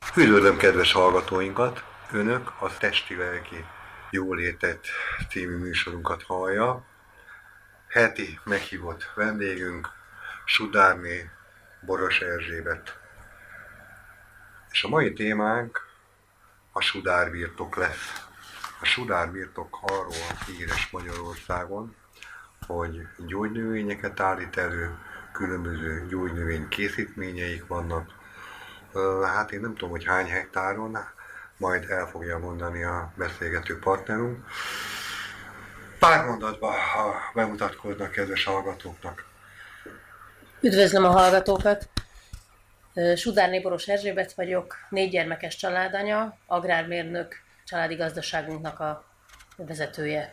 Üdvözlöm kedves hallgatóinkat! Önök a Testi-lelki jólétet című műsorunkat hallja. Heti meghívott vendégünk Sudárné Boros Erzsébet. És a mai témánk a sudárbirtok lesz. A sudárbirtok arról híres Magyarországon, hogy gyógynövényeket állít elő, különböző gyógynövény készítményeik vannak. Hát én nem tudom, hogy hány hektáron, majd el fogja mondani a beszélgető partnerünk. Pár mondatban, ha bemutatkoznak kedves hallgatóknak. Üdvözlöm a hallgatókat! Sudárné Boros Erzsébet vagyok, 4 gyermekes családanya, agrármérnök, családi gazdaságunknak a vezetője.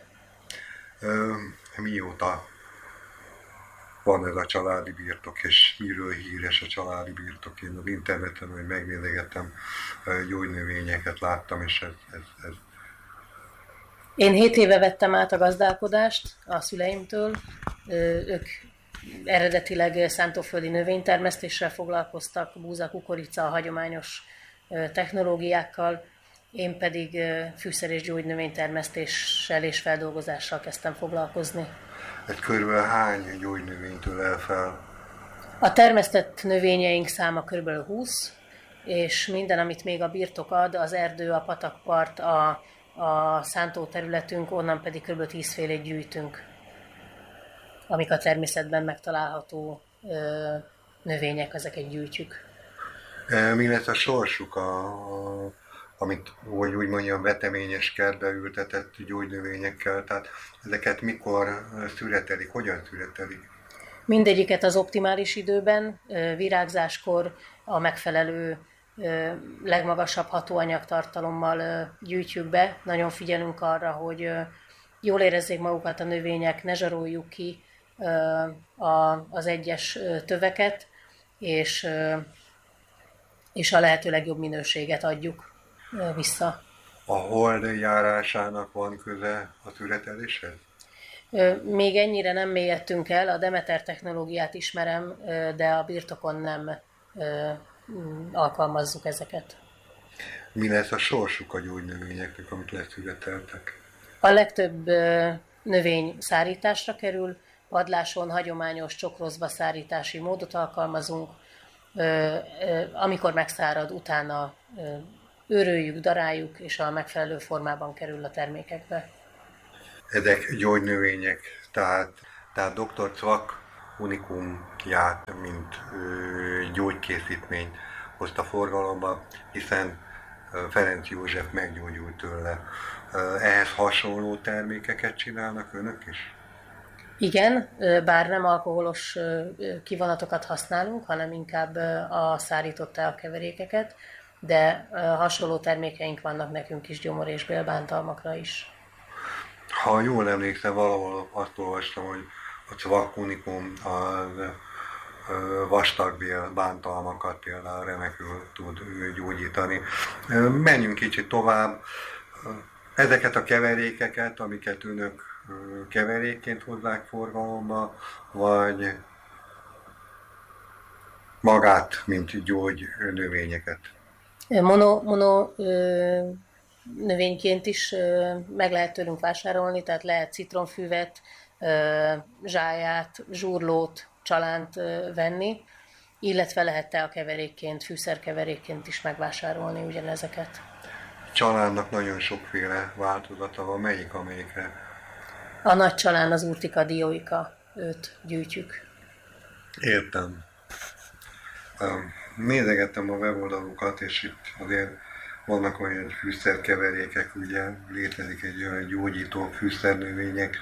Mióta van ez a családi birtok, és miről híres a családi birtok? Én az interneten, hogy megnézegettem, gyógynövényeket láttam, és ez... Én 7 éve vettem át a gazdálkodást a szüleimtől. Ők eredetileg szántóföldi növénytermesztéssel foglalkoztak, búza, kukorica, hagyományos technológiákkal. Én pedig fűszer- és gyógynövénytermesztéssel és feldolgozással kezdtem foglalkozni. Ez körülbelül hány gyógynövénytől el fel? A termesztett növényeink száma kb. 20, és minden, amit még a birtok ad, az erdő, a patakpart, a szántóterületünk, onnan pedig kb. 10 félét gyűjtünk, amik a természetben megtalálható növények, ezeket gyűjtjük. Mi lesz a sorsuk, amit úgy mondjam, veteményes kertbe ültetett gyógynövényekkel, tehát ezeket mikor születelik, hogyan születelik? Mindegyiket az optimális időben, virágzáskor a megfelelő legmagasabb hatóanyagtartalommal gyűjtjük be. Nagyon figyelünk arra, hogy jól érezzék magukat a növények, ne zsaroljuk ki az egyes töveket, és a lehető legjobb minőséget adjuk vissza. A hold járásának van köze a születeléshez? Még ennyire nem mélyedtünk el, a Demeter technológiát ismerem, de a birtokon nem alkalmazzuk ezeket. Mi lesz a sorsuk a gyógynövényeknek, amit leszületeltek? A legtöbb növény szárításra kerül, padláson hagyományos csokrozva szárítási módot alkalmazunk. Amikor megszárad, utána őröljük, daráljuk, és a megfelelő formában kerül a termékekbe. Ezek gyógynövények, tehát Dr. Cvak unikumját, mint gyógykészítményt hozta forgalomba, hiszen Ferenc József meggyógyult tőle. Ehhez hasonló termékeket csinálnak önök is? Igen, bár nem alkoholos kivonatokat használunk, hanem inkább a szárított teakeverékeket, de hasonló termékeink vannak nekünk is gyomor- és bélbántalmakra is. Ha jól emlékszem, valahol azt olvastam, hogy a Cvak unikum az vastagbél bántalmakat például remekül tud gyógyítani. Menjünk kicsit tovább. Ezeket a keverékeket, amiket önök keverékként hozzák forgalomba, vagy magát, mint gyógynövényeket? Mono növényként is meg lehet tőlünk vásárolni, tehát lehet citronfüvet, zsáját, zsurlót, csalánt venni, illetve lehet teakeverékként, fűszerkeverékként is megvásárolni ugyanezeket. Családnak nagyon sokféle változata van, melyik amelyikre? A nagy csalán az urtika, dioika, őt gyűjtjük. Értem. Nézegettem a weboldalukat, és itt azért vannak olyan fűszerkeverékek, ugye létezik egy olyan gyógyító fűszernövények.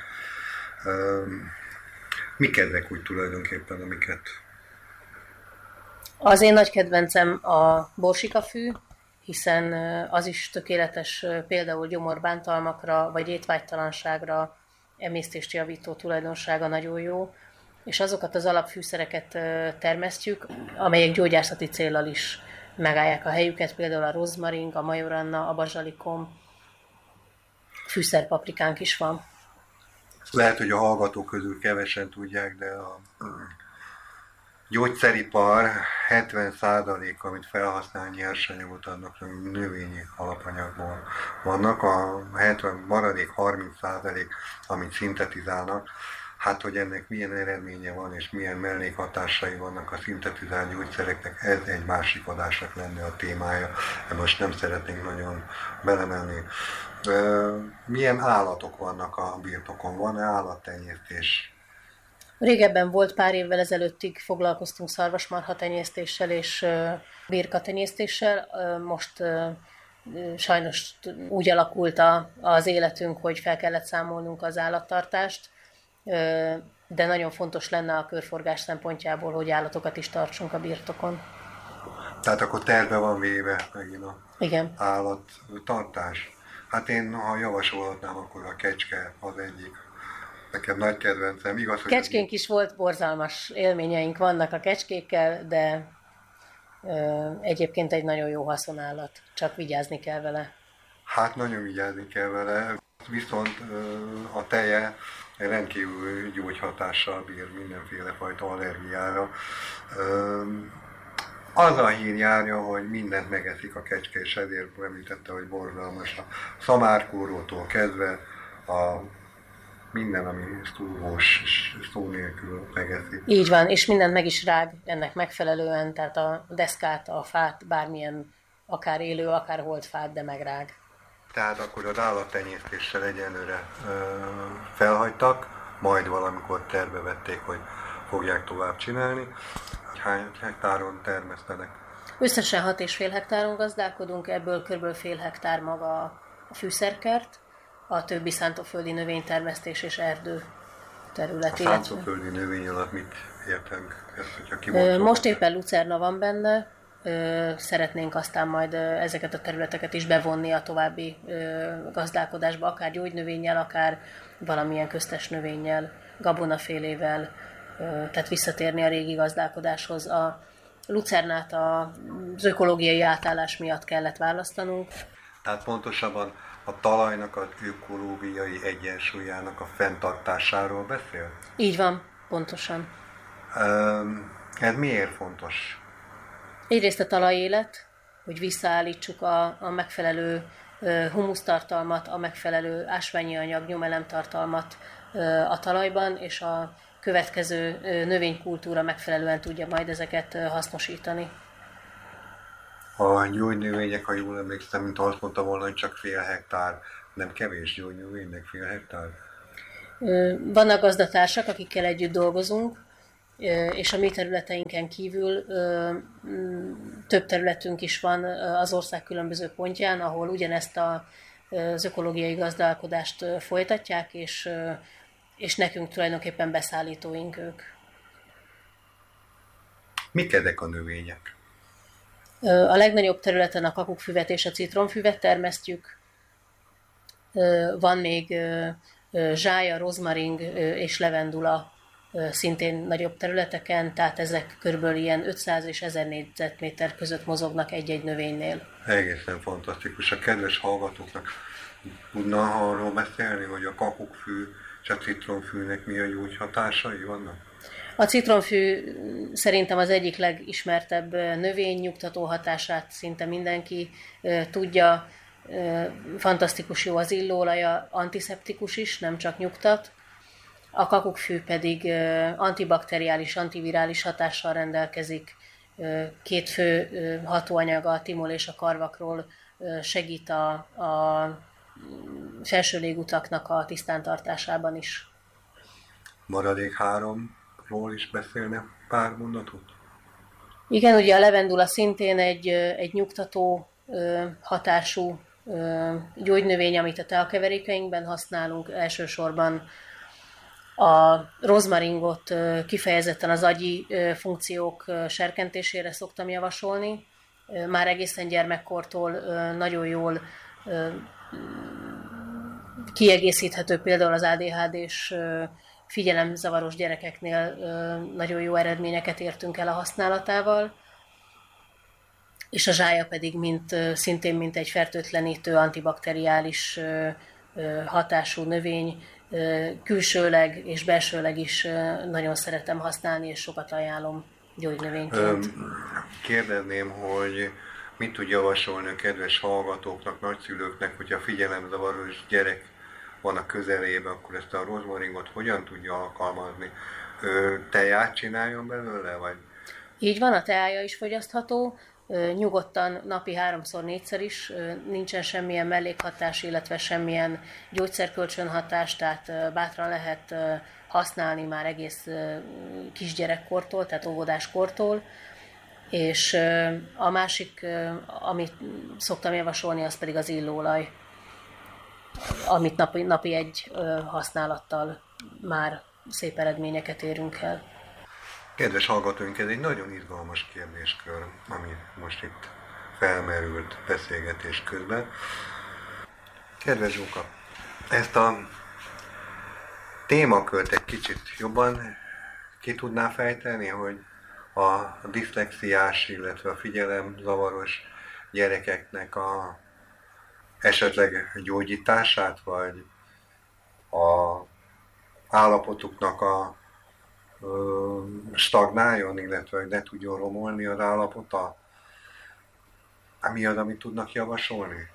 Mik ezek úgy tulajdonképpen, amiket? Az én nagy kedvencem a borsikafű, hiszen az is tökéletes például gyomorbántalmakra vagy étvágytalanságra, emésztést javító tulajdonsága nagyon jó, és azokat az alapfűszereket termesztjük, amelyek gyógyászati céllal is megállják a helyüket, például a rozmaring, a majoranna, a bazsalikom, fűszerpaprikánk is van. Lehet, hogy a hallgatók közül kevesen tudják, de gyógyszeripar 70%, amit felhasznál nyersanyagot, annak növényi alapanyagból vannak, a 70 maradék 30%, amit szintetizálnak. Hát, hogy ennek milyen eredménye van, és milyen mellékhatásai vannak a szintetizált gyógyszereknek, ez egy másik adásnak lenne a témája. Most nem szeretnénk nagyon belemenni. Milyen állatok vannak a birtokon? Van-e állattenyésztés? Régebben volt, pár évvel ezelőttig foglalkoztunk szarvasmarha tenyésztéssel és birka tenyésztéssel. Most sajnos úgy alakult az életünk, hogy fel kellett számolnunk az állattartást, de nagyon fontos lenne a körforgás szempontjából, hogy állatokat is tartsunk a birtokon. Tehát akkor terve van véve megint a Igen. állattartás. Hát én, ha javasolhatnám, akkor a kecske az egyik. Nekem nagy kedvencem. Igaz, hogy Kecskénk is volt, borzalmas élményeink vannak a kecskékkel, de egyébként egy nagyon jó haszonállat, csak vigyázni kell vele. Hát nagyon vigyázni kell vele, viszont a teje rendkívül gyógyhatással bír mindenféle fajta allergiára. Az a hír járja, hogy mindent megeszik a kecske, és ezért említette, hogy borzalmas a szamárkórótól kezdve a minden, ami szúrós és szó nélkül megeszik. Így van, és mindent meg is rág ennek megfelelően, tehát a deszkát, a fát, bármilyen, akár élő, akár holt fát, de megrág. Tehát akkor az állattenyésztéssel egyenlőre felhagytak, majd valamikor terve vették, hogy fogják tovább csinálni. Hány hektáron termesztenek? Összesen 6,5 hektáron gazdálkodunk, ebből kb. Fél hektár maga a fűszerkert, a többi szántóföldi növénytermesztés és erdő terület. A szántóföldi növény alatt mit értünk? Ezt, most éppen lucerna van benne, szeretnénk aztán majd ezeket a területeket is bevonni a további gazdálkodásba, akár gyógynövénnyel, akár valamilyen köztes növényel, gabonafélével, tehát visszatérni a régi gazdálkodáshoz. A lucernát az ökológiai átállás miatt kellett választanunk. Tehát pontosabban a talajnak az ökológiai egyensúlyának a fenntartásáról beszél? Így van, pontosan. Ez miért fontos? Egyrészt a talajélet, hogy visszaállítsuk a megfelelő humusztartalmat, a megfelelő ásványi anyag, nyomelemtartalmat a talajban, és a következő növénykultúra megfelelően tudja majd ezeket hasznosítani. A gyógynövények, ha jól emlékszem, mint azt mondta volna, hogy csak fél hektár, nem kevés gyógynövénynek fél hektár? Vannak gazdatársak, akikkel együtt dolgozunk, és a mi területeinken kívül több területünk is van az ország különböző pontján, ahol ugyanezt az ökológiai gazdálkodást folytatják, és nekünk tulajdonképpen beszállítóink ők. Mik ezek a növények? A legnagyobb területen a kakukkfüvet és a citromfüvet termesztjük. Van még zsája, rozmaring és levendula szintén nagyobb területeken, tehát ezek körülbelül ilyen 500 és 1000 négyzetméter között mozognak egy-egy növénynél. Egészen fantasztikus. A kedves hallgatóknak tudna arról beszélni, hogy a kakukkfű és a citromfűnek mi a gyógyhatásai vannak? A citromfű szerintem az egyik legismertebb növény, nyugtató hatását szinte mindenki tudja. Fantasztikus jó az illóolaja, antiszeptikus is, nem csak nyugtat. A kakukkfű pedig antibakteriális, antivirális hatással rendelkezik. Két fő hatóanyaga, a timol és a karvakról segít a felső légutaknak a tisztántartásában is. Maradék háromról is beszélne pár mondatot? Igen, ugye a levendula szintén egy nyugtató hatású gyógynövény, amit a teakeverékeinkben használunk, elsősorban a rozmaringot kifejezetten az agyi funkciók serkentésére szoktam javasolni. Már egészen gyermekkortól nagyon jól kiegészíthető, például az ADHD-s figyelemzavaros gyerekeknél nagyon jó eredményeket értünk el a használatával, és a zsája pedig szintén mint egy fertőtlenítő, antibakteriális hatású növény, külsőleg és belsőleg is nagyon szeretem használni, és sokat ajánlom. gyógynövényként. Kérdezném, hogy mit tud javasolni a kedves hallgatóknak, nagyszülőknek, hogyha figyelemzavaros gyerek van a közelében, akkor ezt a rozmaringot hogyan tudja alkalmazni? Teját csináljon belőle, vagy? Így van, a teája is fogyasztható, nyugodtan napi 3-4-szer is, nincsen semmilyen mellékhatás, illetve semmilyen gyógyszerkölcsönhatás, tehát bátran lehet használni már egész kisgyerekkortól, tehát óvodáskortól. És a másik, amit szoktam javasolni, az pedig az illóolaj, amit napi egy használattal már szép eredményeket érünk el. Kedves hallgatóink, ez egy nagyon izgalmas kérdéskör, ami most itt felmerült beszélgetés közben. Kedves Zsóka, ezt a témakört egy kicsit jobban ki tudná fejteni, hogy a diszlexiás, illetve a figyelemzavaros gyerekeknek a esetleg gyógyítását, vagy a állapotuknak a stagnáljon, illetve hogy ne tudjon romolni az állapota? Mi az, amit tudnak javasolni?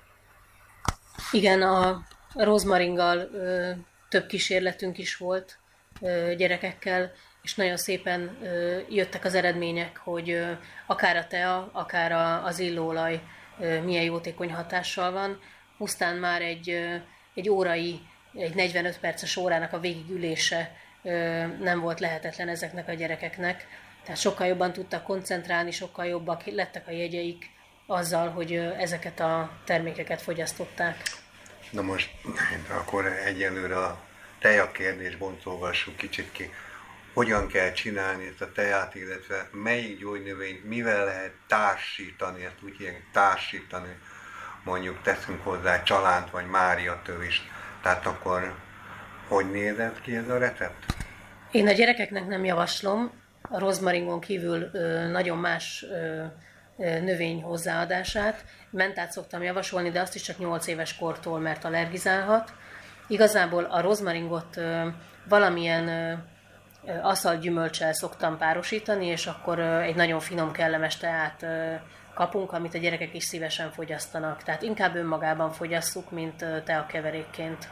Igen, a rozmaringgal több kísérletünk is volt gyerekekkel, és nagyon szépen jöttek az eredmények, hogy akár a tea, akár az illóolaj milyen jótékony hatással van. Pusztán már egy órai, egy 45 perces órának a végigülése nem volt lehetetlen ezeknek a gyerekeknek. Tehát sokkal jobban tudtak koncentrálni, sokkal jobbak lettek a jegyeik azzal, hogy ezeket a termékeket fogyasztották. Na most akkor egyelőre a teja kérdés boncolgassuk kicsit ki. Hogyan kell csinálni ezt a teját, illetve melyik gyógynövényt mivel lehet társítani, ezt úgy hívják társítani, mondjuk teszünk hozzá csalánt vagy Mária tövist. Tehát akkor hogy nézett ki ez a recept? Én a gyerekeknek nem javaslom, a rozmaringon kívül nagyon más növény hozzáadását. Mentát szoktam javasolni, de azt is csak 8 éves kortól, mert allergizálhat. Igazából a rozmaringot valamilyen aszalgyümölccsel szoktam párosítani, és akkor egy nagyon finom, kellemes teát kapunk, amit a gyerekek is szívesen fogyasztanak. Tehát inkább önmagában fogyasszuk, mint teakeverékként.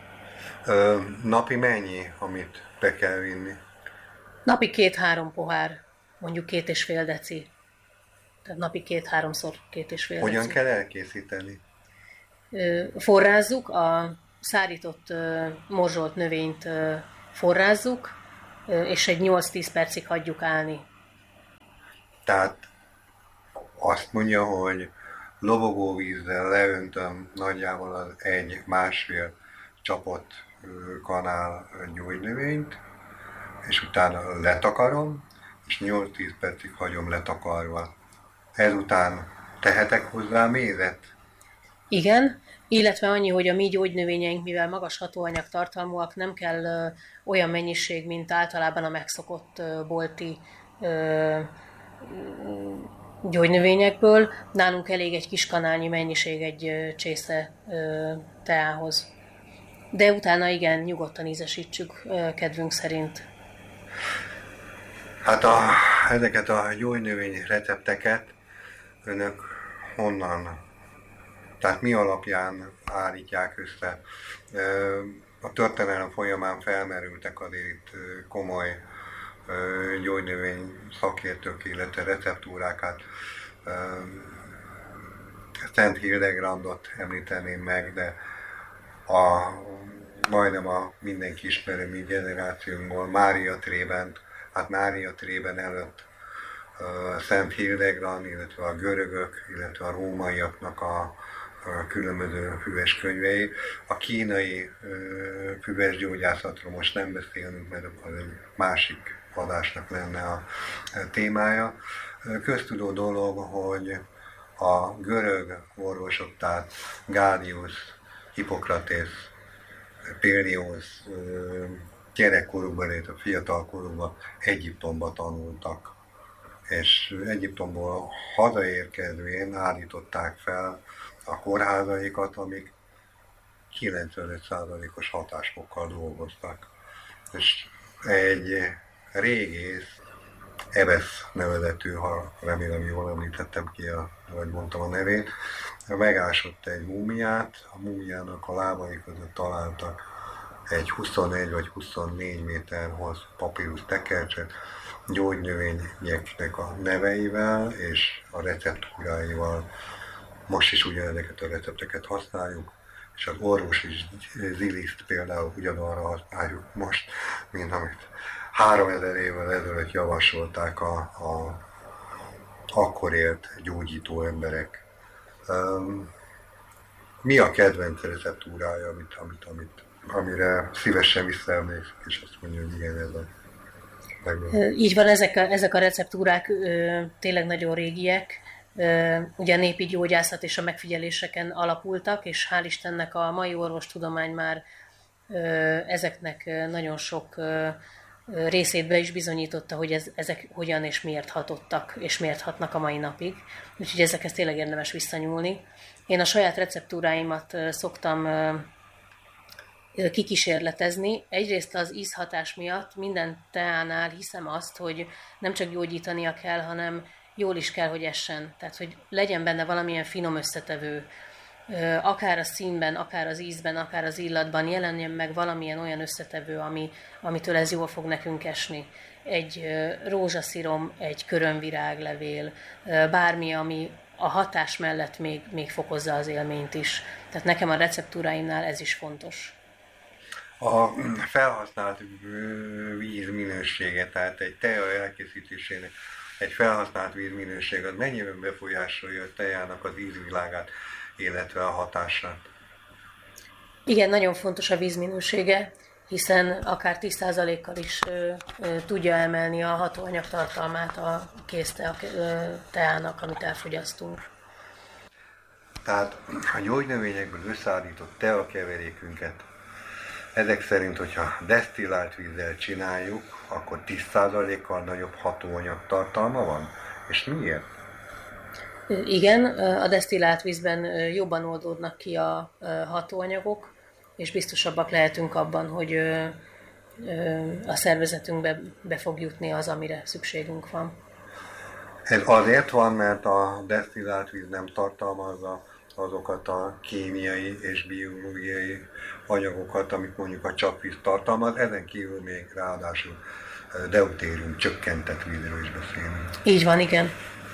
Napi mennyi, amit be kell vinni? Napi 2-3 pohár, mondjuk 2,5 deci. Tehát napi 2-3-szor 2,5 deci. Hogyan kell elkészíteni? Forrázzuk, a szárított, morzsolt növényt forrázzuk, és egy 8-10 percig hagyjuk állni. Tehát azt mondja, hogy lobogóvízzel leöntöm nagyjából az 1-1,5 csapott kanál gyógynövényt, és utána letakarom, és 8-10 percig hagyom letakarva. Ezután tehetek hozzá mézet? Igen, illetve annyi, hogy a mi gyógynövényeink, mivel magas hatóanyag tartalmúak, nem kell olyan mennyiség, mint általában a megszokott bolti gyógynövényekből. Nálunk elég egy kis kanálnyi mennyiség egy csésze teához. De utána igen, nyugodtan ízesítsük kedvünk szerint. Hát ezeket a gyógynövény recepteket önök honnan, tehát mi alapján állítják össze? A történelem folyamán felmerültek azért itt komoly gyógynövény szakértők, illetve receptúrákat. Szent Hildegrandot említeném meg, de majdnem a mindenki ismerő mi generációnkból Mária Trébent, hát Mária Trében előtt Szent Hildegrand, illetve a görögök, illetve a rómaiaknak a különböző füves könyvei. A kínai füves gyógyászatról most nem beszélünk, mert az egy másik adásnak lenne a témája. Köztudó dolog, hogy a görög orvosok, tehát Gálius, Hippokratész, Plinius gyerekkorukban, illetve fiatalkorukban Egyiptomba tanultak. És Egyiptomból hazaérkezvén állították fel a kórházaikat, amik 95%-os hatásfokkal dolgoztak. És egy régész, Evesz nevezetű, ha remélem jól említettem ki, vagy mondtam a nevét, megásott egy múmiát, a múmiának a lábai között találtak egy 21 vagy 24 méter hosszú papírus tekercset, gyógynövényeknek a neveivel és a receptúráival. Most is ugyanezeket a recepteket használjuk, és az orvosi ziliszt például ugyanarra használjuk most, mint amit 3000 évvel ezelőtt javasolták a akkor élt gyógyító emberek. Mi a kedvenc receptúrája, amire szívesen visszaemlékszik, és azt mondja, hogy igen, ez a legjobb. Így van, ezek a receptúrák tényleg nagyon régiek. Ugye a népi gyógyászat és a megfigyeléseken alapultak, és hál' Istennek a mai orvostudomány már ezeknek nagyon sok részét be is bizonyította, hogy ezek hogyan és miért hatottak, és miért hatnak a mai napig. Úgyhogy ezekhez tényleg érdemes visszanyúlni. Én a saját receptúráimat szoktam kikísérletezni. Egyrészt az ízhatás miatt minden teánál hiszem azt, hogy nem csak gyógyítania kell, hanem jól is kell, hogy essen. Tehát, hogy legyen benne valamilyen finom összetevő, akár a színben, akár az ízben, akár az illatban jelenjen meg valamilyen olyan összetevő, amitől ez jól fog nekünk esni. Egy rózsaszirom, egy körömviráglevél, bármi, ami a hatás mellett még fokozza az élményt is. Tehát nekem a receptúráimnál ez is fontos. A felhasznált víz minősége, tehát egy tea elkészítésének egy felhasznált víz minőség, az mennyiben befolyásolja a tejának az ízvilágát, illetve a hatását? Igen, nagyon fontos a víz minősége, hiszen akár 10%-kal is tudja emelni a hatóanyag tartalmát a kész teának, amit elfogyasztunk. Tehát a gyógynövényekből összeállított teakeverékünket, ezek szerint, hogyha desztillált vízzel csináljuk, akkor 10%-kal nagyobb hatóanyag tartalma van? És miért? Igen, a desztillált vízben jobban oldódnak ki a hatóanyagok, és biztosabbak lehetünk abban, hogy a szervezetünkbe be fog jutni az, amire szükségünk van. Ez azért van, mert a desztillált víz nem tartalmazza azokat a kémiai és biológiai anyagokat, amit mondjuk a csapvíz tartalmaz, ezen kívül még ráadásul deutérium csökkentett vízről is beszélünk. Így van, igen.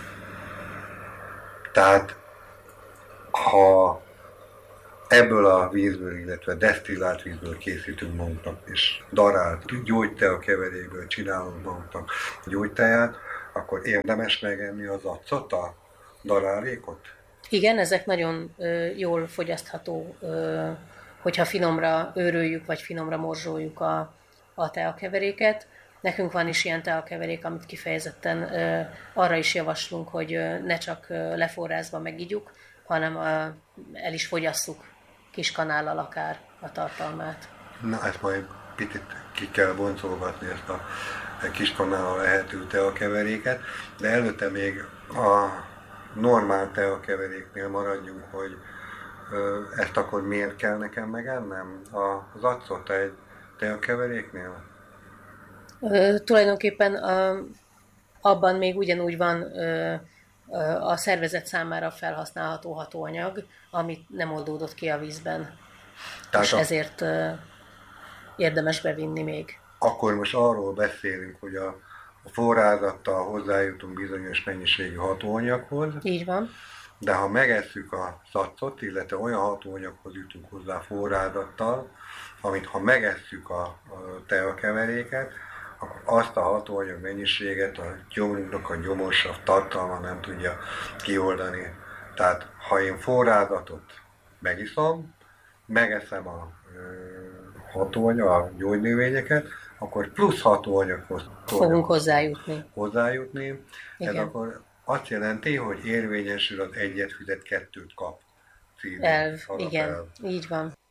Tehát, ha ebből a vízből, illetve desztillált vízből készítünk magunknak, és darált gyógytea keverékből csinálunk magunknak gyógyteát, akkor érdemes megenni az accot, a darálékot? Igen, ezek nagyon jól fogyasztható, hogyha finomra őröljük, vagy finomra morzsoljuk a teakeveréket. Nekünk van is ilyen teakeverék, amit kifejezetten arra is javaslunk, hogy ne csak leforrázva megígyuk, hanem el is fogyasszuk kis kanállal akár a tartalmát. Na, ezt majd picit ki kell boncolgatni, ezt a kis kanállal lehető teakeveréket, de előtte még a normál teakeveréknél maradjunk, hogy ezt akkor miért kell nekem megennem? Az accot egy teakeveréknél? Tulajdonképpen abban még ugyanúgy van a szervezet számára felhasználható hatóanyag, amit nem oldódott ki a vízben, Tehát és ezért érdemes bevinni még. Akkor most arról beszélünk, hogy a forrázattal hozzájutunk bizonyos mennyiségű hatóanyaghoz. Így van. De ha megesszük a szaccot, illetve olyan hatóanyaghoz jutunk hozzá forrázattal, amit ha megesszük a teakeveréket, akkor azt a hatóanyag mennyiséget a gyomrunknak a gyomorsav tartalma nem tudja kioldani. Tehát ha én forrázatot megiszom, megeszem a hatóanyag, a gyógynövényeket, akkor plusz hatóanyaghoz fogunk hozzájutni. Ez akkor azt jelenti, hogy érvényesül az egyet fizet kettőt kap. Elv, igen, így van.